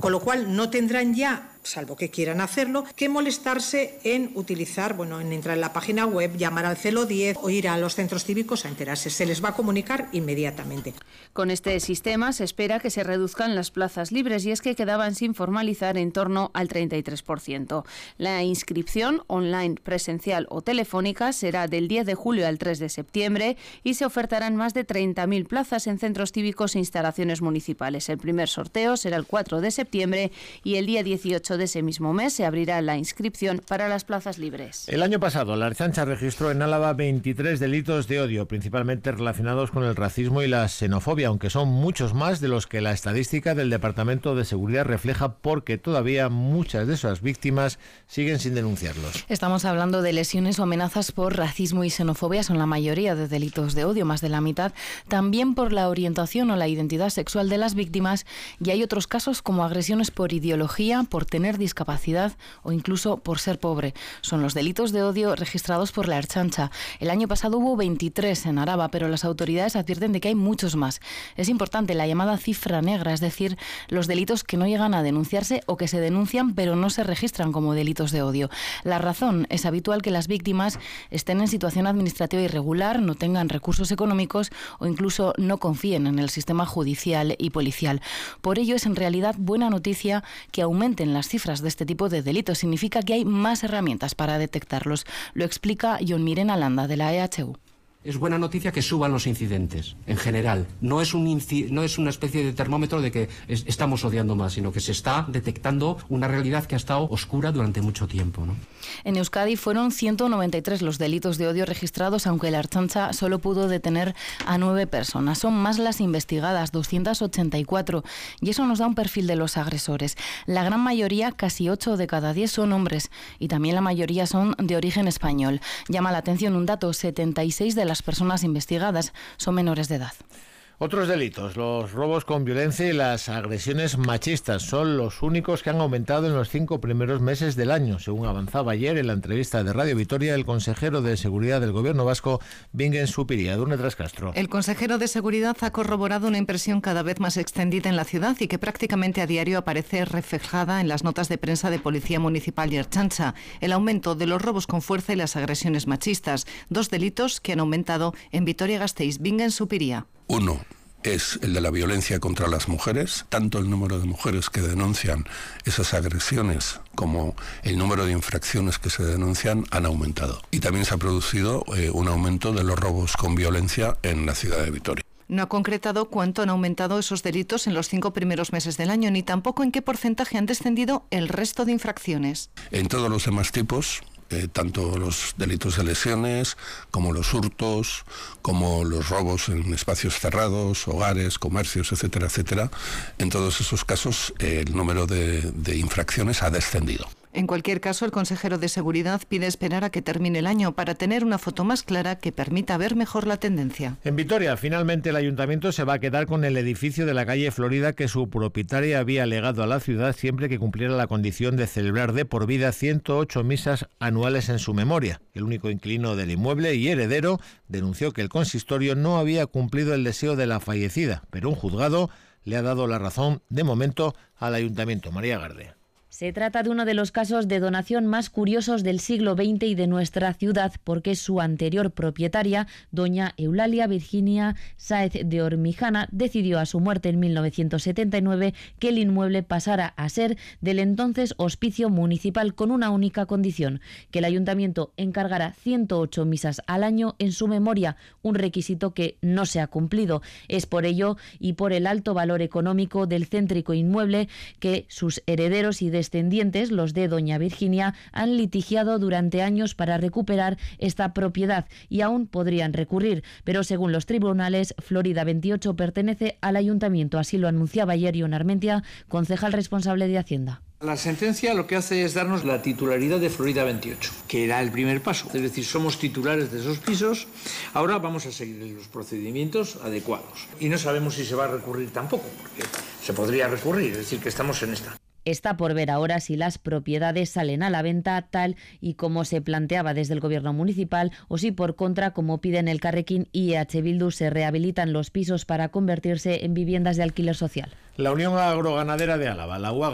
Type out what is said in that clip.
con lo cual no tendrán ya, salvo que quieran hacerlo, que molestarse en utilizar, en entrar en la página web, llamar al 010 o ir a los centros cívicos a enterarse. Se les va a comunicar inmediatamente. Con este sistema se espera que se reduzcan las plazas libres y es que quedaban sin formalizar en torno al 33%. La inscripción online, presencial o telefónica será del 10 de julio al 3 de septiembre y se ofertarán más de 30.000 plazas en centros cívicos e instalaciones municipales. El primer sorteo será el 4 de septiembre y el día 18 de ese mismo mes se abrirá la inscripción para las plazas libres. El año pasado, la Ertzaintza registró en Álava 23 delitos de odio, principalmente relacionados con el racismo y la xenofobia, aunque son muchos más de los que la estadística del Departamento de Seguridad refleja, porque todavía muchas de esas víctimas siguen sin denunciarlos. Estamos hablando de lesiones o amenazas por racismo y xenofobia, son la mayoría de delitos de odio, más de la mitad, también por la orientación o la identidad sexual de las víctimas, y hay otros casos como agresiones por ideología, por tener discapacidad o incluso por ser pobre. Son los delitos de odio registrados por la Ertzaintza. El año pasado hubo 23 en Araba, pero las autoridades advierten de que hay muchos más. Es importante la llamada cifra negra, es decir, los delitos que no llegan a denunciarse o que se denuncian pero no se registran como delitos de odio. La razón es habitual que las víctimas estén en situación administrativa irregular, no tengan recursos económicos o incluso no confíen en el sistema judicial y policial. Por ello es en realidad buena noticia que aumenten las cifras de este tipo de delitos. Significa que hay más herramientas para detectarlos. Lo explica Jon Miren Alanda, de la EHU. Es buena noticia que suban los incidentes, en general. No es una especie de termómetro de que estamos odiando más, sino que se está detectando una realidad que ha estado oscura durante mucho tiempo, ¿no? En Euskadi fueron 193 los delitos de odio registrados, aunque la Ertzaintza solo pudo detener a 9 personas. Son más las investigadas, 284, y eso nos da un perfil de los agresores. La gran mayoría, casi 8 de cada 10, son hombres, y también la mayoría son de origen español. Llama la atención un dato: 76 de las personas investigadas son menores de edad. Otros delitos, los robos con violencia y las agresiones machistas, son los únicos que han aumentado en los 5 primeros meses del año, según avanzaba ayer en la entrevista de Radio Vitoria el consejero de Seguridad del Gobierno vasco, Bingen Zupiria. Durne Trascastro. El consejero de Seguridad ha corroborado una impresión cada vez más extendida en la ciudad y que prácticamente a diario aparece reflejada en las notas de prensa de Policía Municipal y Ertzaintza: el aumento de los robos con fuerza y las agresiones machistas, 2 delitos que han aumentado en Vitoria-Gasteiz. Bingen Zupiria. Uno es el de la violencia contra las mujeres. Tanto el número de mujeres que denuncian esas agresiones como el número de infracciones que se denuncian han aumentado. Y también se ha producido un aumento de los robos con violencia en la ciudad de Vitoria. No ha concretado cuánto han aumentado esos delitos en los 5 primeros meses del año, ni tampoco en qué porcentaje han descendido el resto de infracciones. En todos los demás tipos, tanto los delitos de lesiones, como los hurtos, como los robos en espacios cerrados, hogares, comercios, etcétera, etcétera, en todos esos casos el número de infracciones ha descendido. En cualquier caso, el consejero de Seguridad pide esperar a que termine el año para tener una foto más clara que permita ver mejor la tendencia. En Vitoria, finalmente el ayuntamiento se va a quedar con el edificio de la calle Florida que su propietaria había legado a la ciudad siempre que cumpliera la condición de celebrar de por vida 108 misas anuales en su memoria. El único inquilino del inmueble y heredero denunció que el consistorio no había cumplido el deseo de la fallecida, pero un juzgado le ha dado la razón de momento al ayuntamiento. María Garde. Se trata de uno de los casos de donación más curiosos del siglo XX y de nuestra ciudad, porque su anterior propietaria, doña Eulalia Virginia Sáez de Ormijana, decidió a su muerte en 1979 que el inmueble pasara a ser del entonces Hospicio Municipal, con una única condición: que el ayuntamiento encargara 108 misas al año en su memoria, un requisito que no se ha cumplido. Es por ello y por el alto valor económico del céntrico inmueble que sus herederos y descendientes, los de doña Virginia, han litigiado durante años para recuperar esta propiedad y aún podrían recurrir, pero según los tribunales, Florida 28 pertenece al ayuntamiento. Así lo anunciaba ayer Jon Armentia, concejal responsable de Hacienda. La sentencia lo que hace es darnos la titularidad de Florida 28, que era el primer paso. Es decir, somos titulares de esos pisos. Ahora vamos a seguir los procedimientos adecuados. Y no sabemos si se va a recurrir tampoco, porque se podría recurrir, es decir, que estamos en esta. Está por ver ahora si las propiedades salen a la venta tal y como se planteaba desde el gobierno municipal, o si por contra, como piden Elkarrekin y EH Bildu, se rehabilitan los pisos para convertirse en viviendas de alquiler social. La Unión Agroganadera de Álava, la UAG,